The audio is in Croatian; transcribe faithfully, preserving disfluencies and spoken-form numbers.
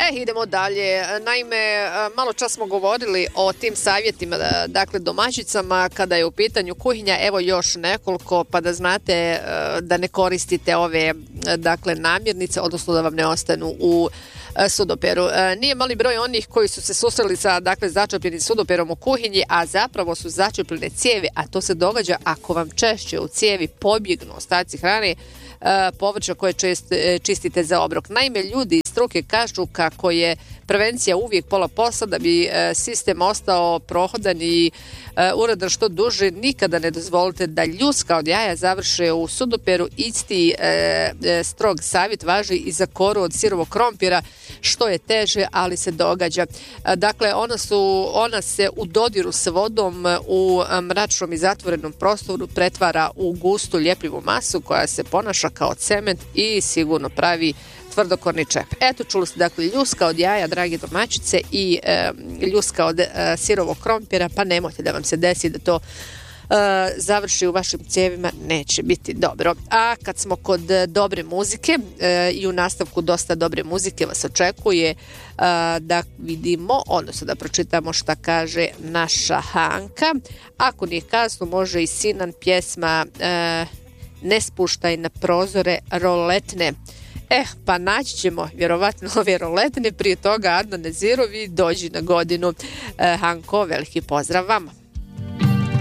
E, idemo dalje. Naime, malo čas smo govorili o tim savjetima, dakle domaćicama kada je u pitanju kuhinja. Evo još nekoliko, pa da znate da ne koristite ove dakle namirnice, odnosno da vam ne ostanu u sudoperu. Nije mali broj onih koji su se susreli sa dakle začepljenim sudoperom u kuhinji, a zapravo su začepljene cijevi, a to se događa ako vam češće u cijevi pobjegnu ostaci hrane, povrća koje čest, čistite za obrok. Naime, ljudi iz struke kažu kako je prevencija uvijek pola posla, da bi sistem ostao prohodan i uredan što duže. Nikada ne dozvolite da ljuska od jaja završe u sudoperu. Isti e, strog savjet važi i za koru od sirovog krompira, što je teže, ali se događa. Dakle, ona, su, ona se u dodiru s vodom u mračnom i zatvorenom prostoru pretvara u gustu ljepljivu masu koja se ponaša kao cement i sigurno pravi tvrdokorni čep. Eto, čuli ste dakle ljuska od jaja, dragi domaćice, i e, ljuska od e, sirovog krompira, pa nemojte da vam se desi da to e, završi u vašim cijevima, neće biti dobro. A kad smo kod e, dobre muzike e, i u nastavku dosta dobre muzike vas očekuje, e, da vidimo, odnosno da pročitamo šta kaže naša Hanka. Ako nije kasno, može i Sinan pjesma e, Ne spuštaj na prozore roletne. Eh, pa naći ćemo vjerovatno ove roletne, prije toga Adnan Nezirovi, Dođi na godinu. E, Hanko, veliki pozdrav vama.